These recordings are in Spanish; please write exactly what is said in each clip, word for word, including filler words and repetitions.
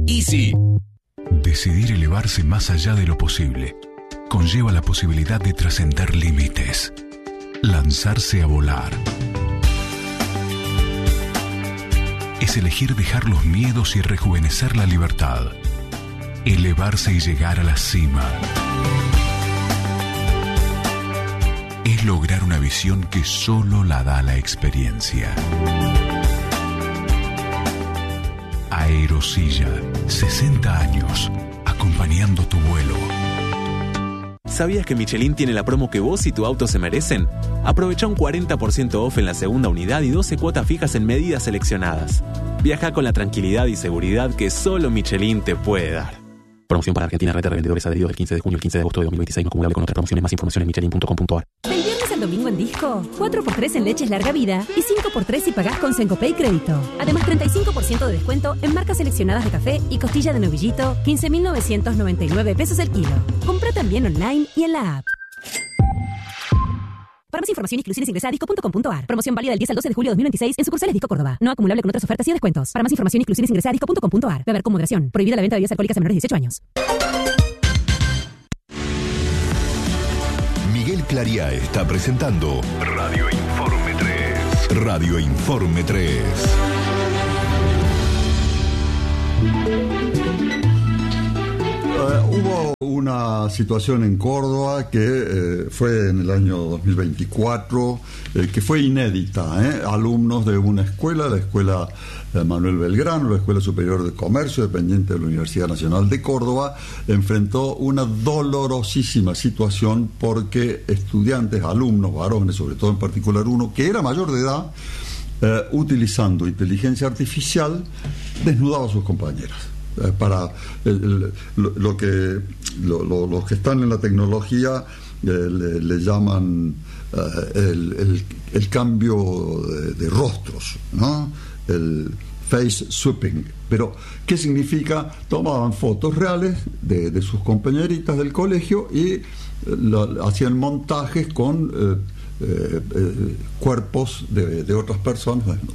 Easy. Decidir elevarse más allá de lo posible conlleva la posibilidad de trascender límites, lanzarse a volar. Es elegir dejar los miedos y rejuvenecer la libertad, elevarse y llegar a la cima. Es lograr una visión que solo la da la experiencia. Aerosilla, sesenta años, acompañando tu vuelo. ¿Sabías que Michelin tiene la promo que vos y tu auto se merecen? Aprovecha un cuarenta por ciento off en la segunda unidad y doce cuotas fijas en medidas seleccionadas. Viaja con la tranquilidad y seguridad que solo Michelin te puede dar. Promoción para Argentina, red de revendedores adheridos del quince de junio al quince de agosto de dos mil veintiséis, no acumulable con otras promociones. Más información en michelin punto com punto a r. Del viernes al domingo en Disco, cuatro por tres en leches larga vida y cinco por tres si pagás con Sencopay Crédito. Además, treinta y cinco por ciento de descuento en marcas seleccionadas de café y costilla de novillito, quince mil novecientos noventa y nueve pesos el kilo. Compra también online y en la app. Para más información y exclusiones ingresa a disco punto com punto a r. Promoción válida del diez al doce de julio de dos mil veintiséis en sucursales Disco Córdoba. No acumulable con otras ofertas y descuentos. Para más información y exclusiones ingresa a disco punto com punto a r. Beber con moderación. Prohibida la venta de bebidas alcohólicas a menores de dieciocho años. Miguel Clariá está presentando Radio Informe tres. Radio Informe tres. Uh, hubo una situación en Córdoba que eh, fue en el año dos mil veinticuatro, eh, que fue inédita. ¿eh? Alumnos de una escuela, la escuela eh, Manuel Belgrano, la Escuela Superior de Comercio, dependiente de la Universidad Nacional de Córdoba, enfrentó una dolorosísima situación porque estudiantes, alumnos, varones, sobre todo en particular uno, que era mayor de edad, eh, utilizando inteligencia artificial, desnudaba a sus compañeras. Para el, el, lo, lo que lo, lo, los que están en la tecnología eh, le, le llaman uh, el, el, el cambio de, de rostros, ¿no? El face swapping. Pero ¿qué significa? Tomaban fotos reales de, de sus compañeritas del colegio y eh, lo, hacían montajes con eh, eh, eh, cuerpos de, de otras personas desnudas.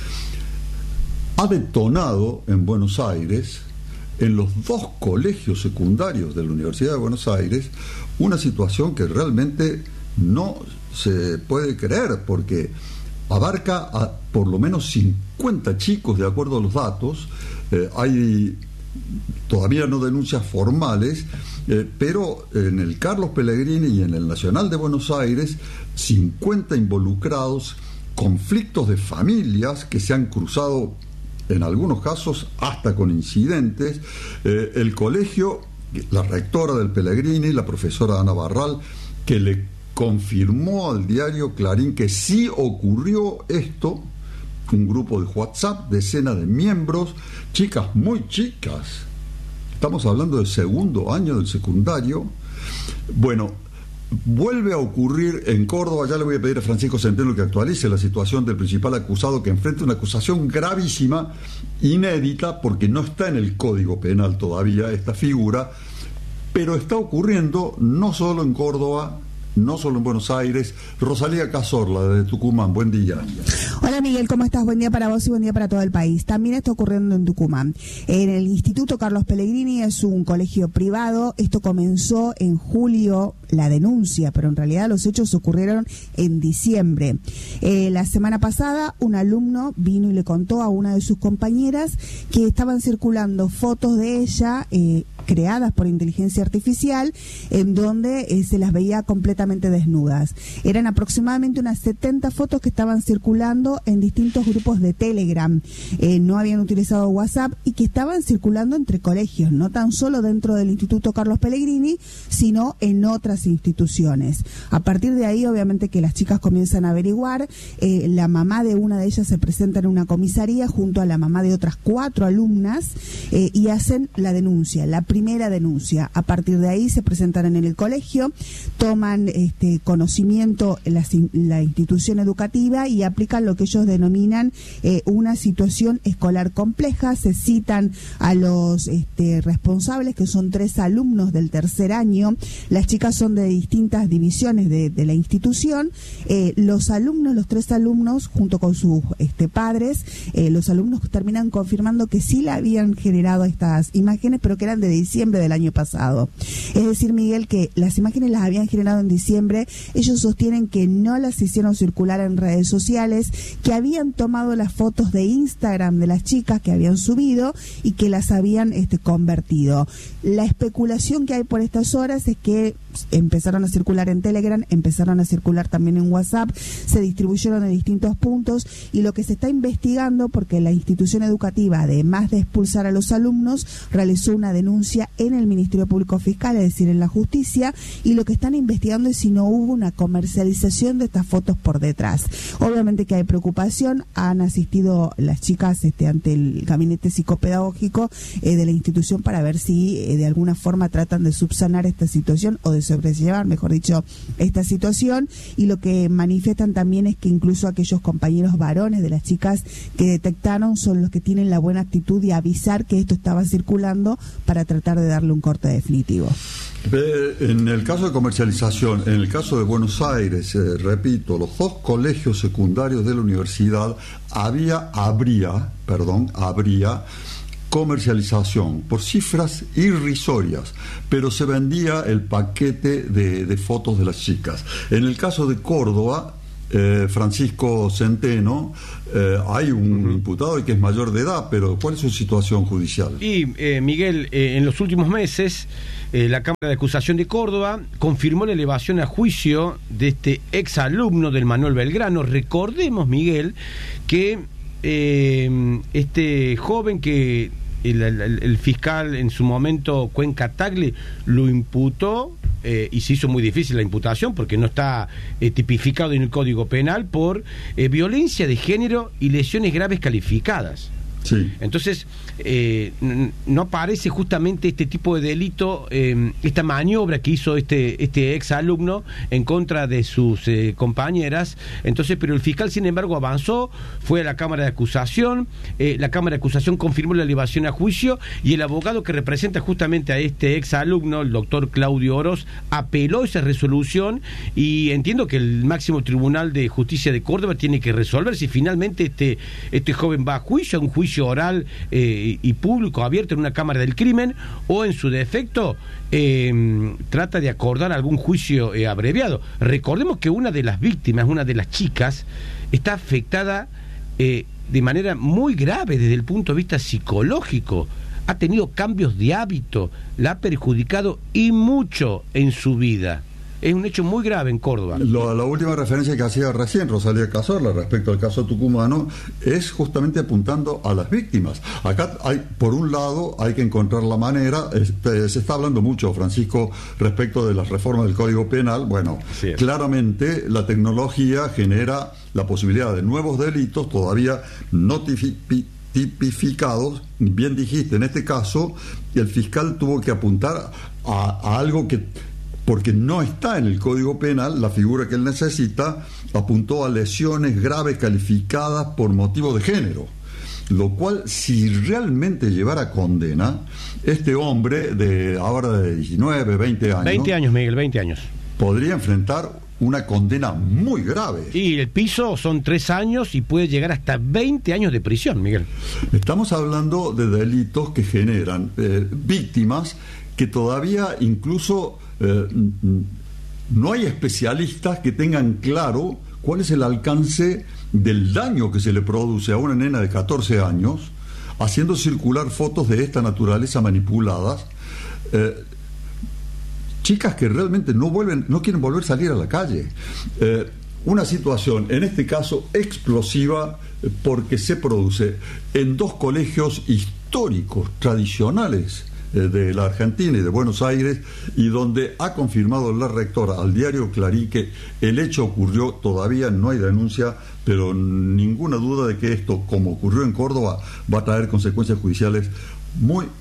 Ha detonado en Buenos Aires, en los dos colegios secundarios de la Universidad de Buenos Aires, una situación que realmente no se puede creer, porque abarca a por lo menos cincuenta chicos, de acuerdo a los datos. Eh, hay todavía no denuncias formales, eh, pero en el Carlos Pellegrini y en el Nacional de Buenos Aires, cincuenta involucrados, conflictos de familias que se han cruzado en algunos casos hasta con incidentes. Eh, el colegio, la rectora del Pellegrini, la profesora Ana Barral, que le confirmó al diario Clarín que sí ocurrió esto, un grupo de WhatsApp, decenas de miembros, chicas muy chicas, estamos hablando del segundo año del secundario. Bueno, vuelve a ocurrir en Córdoba. Ya le voy a pedir a Francisco Centeno que actualice la situación del principal acusado, que enfrenta una acusación gravísima, inédita, porque no está en el Código Penal todavía esta figura, pero está ocurriendo no solo en Córdoba, no solo en Buenos Aires. Rosalía Cazorla, de Tucumán, buen día. Hola Miguel, ¿cómo estás? Buen día para vos y buen día para todo el país. También está ocurriendo en Tucumán. En el Instituto Carlos Pellegrini, es un colegio privado. Esto comenzó en julio, la denuncia, pero en realidad los hechos ocurrieron en diciembre. Eh, la semana pasada un alumno vino y le contó a una de sus compañeras que estaban circulando fotos de ella eh, creadas por inteligencia artificial, en donde eh, se las veía completamente desnudas. Eran aproximadamente unas setenta fotos que estaban circulando en distintos grupos de Telegram. Eh, no habían utilizado WhatsApp y que estaban circulando entre colegios, no tan solo dentro del Instituto Carlos Pellegrini, sino en otras instituciones. A partir de ahí, obviamente, que las chicas comienzan a averiguar. Eh, la mamá de una de ellas se presenta en una comisaría junto a la mamá de otras cuatro alumnas eh, y hacen la denuncia. La primera primera denuncia. A partir de ahí se presentan en el colegio, toman este, conocimiento la, la institución educativa y aplican lo que ellos denominan eh, una situación escolar compleja. Se citan a los este, responsables, que son tres alumnos del tercer año. Las chicas son de distintas divisiones de, de la institución. Eh, los alumnos, los tres alumnos, junto con sus este, padres, eh, los alumnos terminan confirmando que sí le habían generado estas imágenes, pero que eran de diciembre del año pasado. Es decir, Miguel, que las imágenes las habían generado en diciembre. Ellos sostienen que no las hicieron circular en redes sociales, que habían tomado las fotos de Instagram de las chicas que habían subido y que las habían este, convertido. La especulación que hay por estas horas es que empezaron a circular en Telegram, empezaron a circular también en WhatsApp, se distribuyeron en distintos puntos, y lo que se está investigando, porque la institución educativa, además de expulsar a los alumnos, realizó una denuncia en el Ministerio Público Fiscal, es decir, en la justicia, y lo que están investigando es si no hubo una comercialización de estas fotos por detrás. Obviamente que hay preocupación, han asistido las chicas este, ante el gabinete psicopedagógico eh, de la institución para ver si eh, de alguna forma tratan de subsanar esta situación o de sobrellevar, mejor dicho, esta situación, y lo que manifiestan también es que incluso aquellos compañeros varones de las chicas que detectaron son los que tienen la buena actitud de avisar que esto estaba circulando para tratar de darle un corte definitivo. En el caso de comercialización, en el caso de Buenos Aires, eh, repito, los dos colegios secundarios de la universidad había, habría, perdón, habría comercialización por cifras irrisorias, pero se vendía el paquete de, de fotos de las chicas. En el caso de Córdoba, eh, Francisco Centeno, eh, hay un uh-huh. imputado que es mayor de edad, pero ¿cuál es su situación judicial? Y eh, Miguel, eh, en los últimos meses eh, la Cámara de Acusación de Córdoba confirmó la elevación a juicio de este exalumno del Manuel Belgrano. Recordemos, Miguel, que eh, este joven que El, el, el fiscal en su momento, Cuenca Tagle, lo imputó eh, y se hizo muy difícil la imputación porque no está eh, tipificado en el Código Penal por eh, violencia de género y lesiones graves calificadas. Sí. Entonces, eh, no parece justamente este tipo de delito, eh, esta maniobra que hizo este este ex alumno en contra de sus eh, compañeras. Entonces, pero el fiscal, sin embargo, avanzó, fue a la Cámara de Acusación, eh, la Cámara de Acusación confirmó la elevación a juicio, y el abogado que representa justamente a este ex alumno, el doctor Claudio Oroz, apeló esa resolución, y entiendo que el máximo Tribunal de Justicia de Córdoba tiene que resolver si finalmente este, este joven va a juicio, a un juicio oral eh, y público abierto en una cámara del crimen, o en su defecto eh, trata de acordar algún juicio eh, abreviado. Recordemos que una de las víctimas, una de las chicas, está afectada eh, de manera muy grave desde el punto de vista psicológico. Ha tenido cambios de hábito, la ha perjudicado y mucho en su vida. Es un hecho muy grave en Córdoba. Lo, la última referencia que hacía recién Rosalía Cazorla respecto al caso tucumano es justamente apuntando a las víctimas. Acá hay, por un lado, hay que encontrar la manera, este, se está hablando mucho, Francisco, respecto de las reformas del Código Penal. Bueno, claramente la tecnología genera la posibilidad de nuevos delitos todavía no tipi- tipificados. Bien dijiste, en este caso el fiscal tuvo que apuntar a, a algo que, porque no está en el Código Penal, la figura que él necesita, apuntó a lesiones graves calificadas por motivo de género, lo cual, si realmente llevara a condena, este hombre de ahora de diecinueve, veinte años... veinte años, Miguel, veinte años. Podría enfrentar una condena muy grave. Y el piso son tres años y puede llegar hasta veinte años de prisión, Miguel. Estamos hablando de delitos que generan eh, víctimas que todavía incluso... Eh, no hay especialistas que tengan claro cuál es el alcance del daño que se le produce a una nena de catorce años haciendo circular fotos de esta naturaleza manipuladas, eh, chicas que realmente no vuelven, no quieren volver a salir a la calle. Eh, una situación, en este caso, explosiva, eh, porque se produce en dos colegios históricos, tradicionales, de la Argentina y de Buenos Aires, y donde ha confirmado la rectora al diario Clarín que el hecho ocurrió, todavía no hay denuncia, pero ninguna duda de que esto, como ocurrió en Córdoba, va a traer consecuencias judiciales muy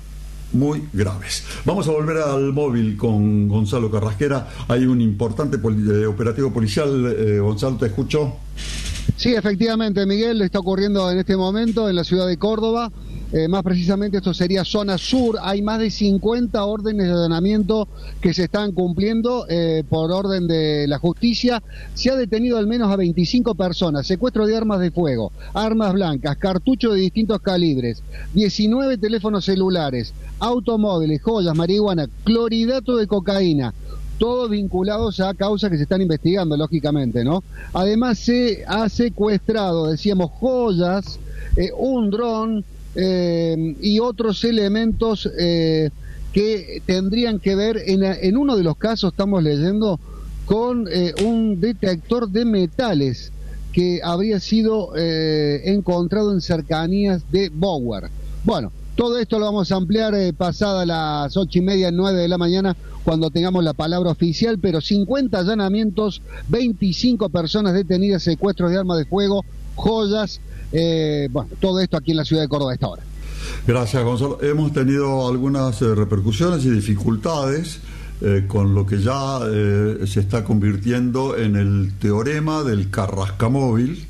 muy graves. Vamos a volver al móvil con Gonzalo Carrasquera. Hay un importante poli- eh, operativo policial. Eh, Gonzalo, ¿te escucho? Sí, efectivamente, Miguel, está ocurriendo en este momento en la ciudad de Córdoba. Eh, más precisamente esto sería zona sur. Hay más de cincuenta órdenes de allanamiento que se están cumpliendo eh, por orden de la justicia. Se ha detenido al menos a veinticinco personas, secuestro de armas de fuego, armas blancas, cartuchos de distintos calibres, diecinueve teléfonos celulares, automóviles, joyas, marihuana, clorhidrato de cocaína, todos vinculados a causas que se están investigando, lógicamente, ¿no? Además se ha secuestrado, decíamos, joyas, eh, un dron, Eh, y otros elementos eh, que tendrían que ver, en, en uno de los casos estamos leyendo, con eh, un detector de metales que habría sido eh, encontrado en cercanías de Bower. Bueno, todo esto lo vamos a ampliar eh, pasada las ocho y media, nueve de la mañana, cuando tengamos la palabra oficial, pero cincuenta allanamientos, veinticinco personas detenidas, secuestros de armas de fuego, joyas. Eh, bueno, todo esto aquí en la ciudad de Córdoba a esta hora. Gracias, Gonzalo. Hemos tenido algunas eh, repercusiones y dificultades eh, con lo que ya eh, se está convirtiendo en el teorema del Carrascamóvil.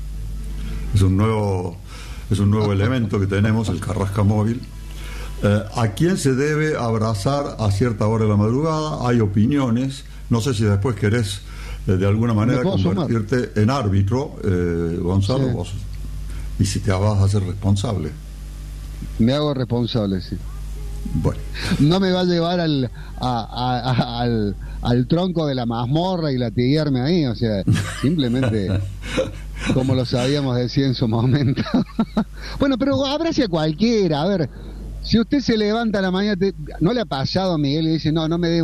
Es un nuevo, es un nuevo elemento que tenemos, el Carrascamóvil. Eh, ¿A quién se debe abrazar a cierta hora de la madrugada? Hay opiniones. No sé si después querés eh, de alguna manera convertirte sumar? en árbitro, eh, Gonzalo, sí. Vos. Y si te vas a hacer responsable. Me hago responsable, sí. Bueno. No me va a llevar al, a, a, a, al, al tronco de la mazmorra y latiguearme ahí, o sea, simplemente como lo sabíamos decir en su momento. Bueno, pero abrace a cualquiera, a ver, si usted se levanta a la mañana, te, ¿no le ha pasado a Miguel y dice, no, no me dé